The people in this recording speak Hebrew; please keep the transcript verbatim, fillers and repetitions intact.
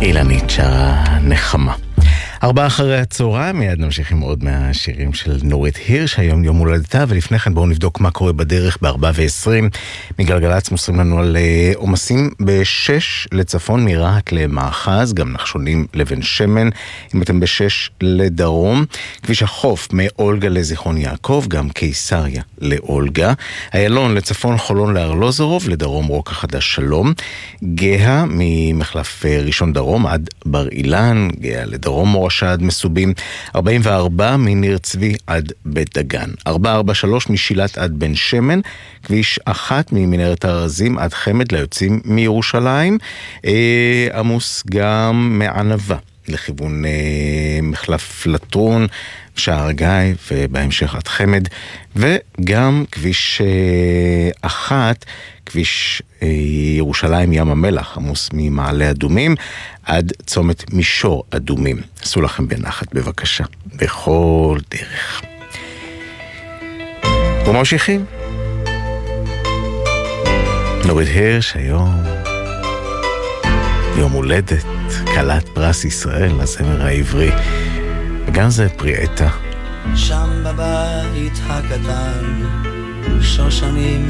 אילנית שרה נחמה. ארבעה אחרי הצהריים, מיד נמשיך עם עוד מהשירים של נורית הירש, היום יום הולדתה, ולפני כן בואו נבדוק מה קורה בדרך ב-ארבע ועשרים. מגלגלץ מוסרים לנו על עומסים בשש לצפון מרהט למאחז, גם נחשונים לבן שמן, אם אתם בשש לדרום, כביש החוף מאולגה לזיכרון יעקב, גם קיסריה לאולגה, איילון לצפון חולון לארלוזורוב, לדרום רוקח חדש שלום, גאה ממחלף ראשון דרום עד בר אילן, גאה לדרום מורשה עד מסובים, ארבעים וארבע מניר צבי עד בית דגן, ארבע ארבע שלוש משילת עד בן שמן, כביש אחת ממנהרת הארזים עד חמד ליוצאים מירושלים, אה, עמוס גם מענבה לכיוון אה, מחלף לטרון, שער גיא ובהמשך עד חמד, וגם כביש אה, אחת, כביש אה, ירושלים ים המלח, עמוס ממעלה אדומים עד צומת מישור אדומים. עשו לכם בנחת בבקשה, בכל דרך. וממשיכים. נורית הירש היום יום הולדת, קלת פרס ישראל לזמר העברי, וגם זה פריאטה. שם בבית הקטן שושנים